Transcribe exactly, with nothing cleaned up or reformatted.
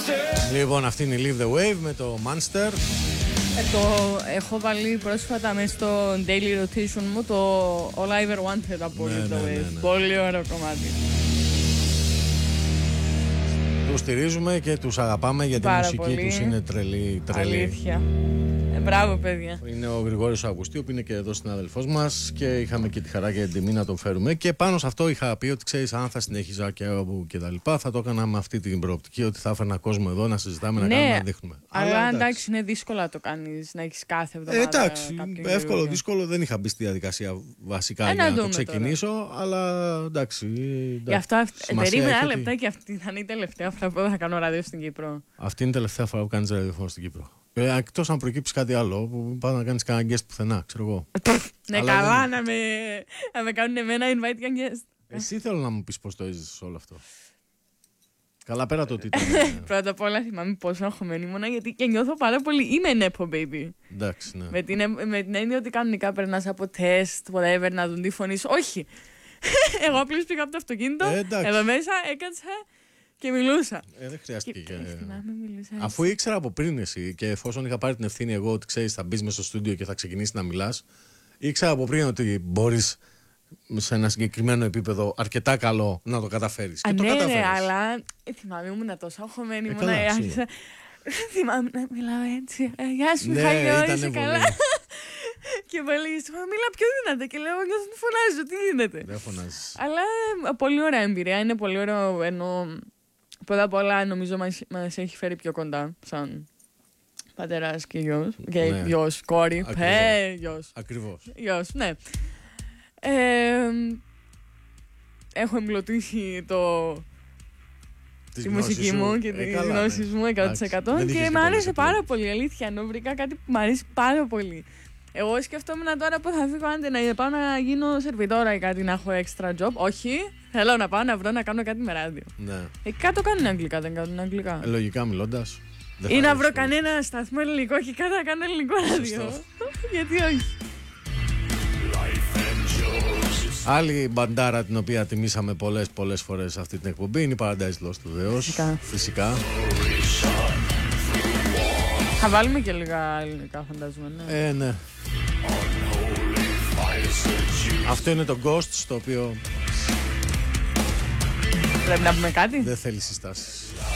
Λοιπόν, αυτή είναι η Leave the Wave με το Monster. Ε, το έχω βάλει πρόσφατα μέσα στο daily rotation μου το All I Ever Wanted από ναι, Leave the ναι, Wave. ναι, ναι. Πολύ ωραίο κομμάτι. Τους στηρίζουμε και τους αγαπάμε γιατί Πάρα η μουσική πολύ. τους είναι τρελή, τρελή. Αλήθεια. Ε, μπράβο, παιδιά. Είναι ο Γρηγόρης Αυγουστίου που είναι και εδώ συνάδελφός μας και είχαμε και τη χαρά και την τιμή να τον φέρουμε. Και πάνω σε αυτό είχα πει ότι ξέρεις, αν θα συνέχιζα και όπου και τα λοιπά, θα το έκανα με αυτή την προοπτική ότι θα έφερνα κόσμο εδώ να συζητάμε, να Ναι, κάνουμε, να δείχνουμε. Αλλά, αλλά εντάξει. εντάξει, είναι δύσκολο να το κάνεις, να έχεις κάθε εβδομάδα. Ε, εντάξει, εύκολο, καινούργιο. δύσκολο. Δεν είχα μπει στη διαδικασία βασικά ε, για να να το δούμε ξεκινήσω, τώρα. Αλλά εντάξει. εντάξει Γι' αυτό περίμενα ένα ότι... λεπτά και αυτή θα είναι η τελευταία φορά που θα κάνω ράδιο στην Κύπρο. Αυτή είναι η τελευταία φορά που κάνεις ραδιοφωνό στην Κύπρο. Ε, εκτός αν προκύψει κάτι άλλο που πάει να κάνεις κανένα guest πουθενά, ξέρω εγώ. Ναι, Αλλά καλά δεν... να, με, να με κάνουν εμένα invite για guest. Εσύ θέλω να μου πεις πώς το έζησες όλο αυτό. Καλά πέρα το ότι ήταν. Πρώτα απ' όλα θυμάμαι πόσο αγχωμένη ήμουνα γιατί και νιώθω πάρα πολύ. Είμαι nepo baby. Εντάξει, ναι. Με την, με την έννοια ότι κανονικά περνάς από τεστ, whatever, να δουν τη φωνή σου. Όχι. Εγώ απλώς πήγα από το αυτοκίνητο, Ε, εδώ μέσα έκατσα και μιλούσα. Ε, δεν χρειάστηκε. Και, Και... θυμάμαι, μιλούσα έτσι. Αφού ήξερα από πριν εσύ και εφόσον είχα πάρει την ευθύνη εγώ ότι ξέρεις θα μπεις μέσα στο στούντιο και θα ξεκινήσεις να μιλάς, ήξερα από πριν ότι μπορείς σε ένα συγκεκριμένο επίπεδο αρκετά καλό να το καταφέρεις. Α, και το ναι, καταφέρεις. ναι, αλλά ε, θυμάμαι ήμουν τόσο αγχωμένη. Ε, Ήμουν, καλά, ε, σίγουρα. άρχισα, θυμάμαι να μιλάω έτσι. Ε, γεια σου, Ναι, Μιχάλη, ήτανε είσαι καλά. πολύ. Και πάλι μιλά πιο δυνατά και λέω νιώθω ότι φωνάζω, τι γίνεται. Δεν φωνάζεις. Αλλά ε, πολύ ωραία εμπειρία, είναι πολύ ωραίο ενώ πρώτα απ' όλα νομίζω μας, μας έχει φέρει πιο κοντά σαν πατέρας και γιος, και Ναι. γιος, κόρη, πέ, γιος. Ακριβώς. Γιος, ναι. Ε, έχω εμπλωτίσει το, Τις τη γνώσεις μουσική σου. μου και Ε, τις καλά, γνώσεις ναι. μου εκατό τοις Εντάξει, εκατό δεν είχες και και μου άρεσε πολλές πάρα επιλογές. πολύ, αλήθεια, ενώ βρήκα κάτι που μου αρέσει πάρα πολύ. Εγώ σκεφτόμουν τώρα που θα φύγω άντε να πάω να γίνω σερβιτόρα ή κάτι, να έχω extra job. Όχι, θέλω να πάω να βρω να κάνω κάτι με ράδιο. Ναι. Εκεί κάτω κάνουν αγγλικά, δεν κάνουν αγγλικά. Ε, λογικά μιλώντας. δεν Ή θα να είναι βρω εύκολο. κανένα σταθμό ελληνικό και κάτω να κάνω ελληνικό ράδιο. Γιατί όχι. Άλλη μπαντάρα την οποία τιμήσαμε πολλές πολλές φορές σε αυτή την εκπομπή είναι η Paradise Lost του Δεός. Φυσικά. Φυσικά. Θα βάλουμε και λίγα ελληνικά, φαντάζομαι. Ναι. Ε, ναι. Αυτό είναι το Ghost, στο οποίο Πρέπει να πούμε κάτι. δεν θέλει συστάσεις.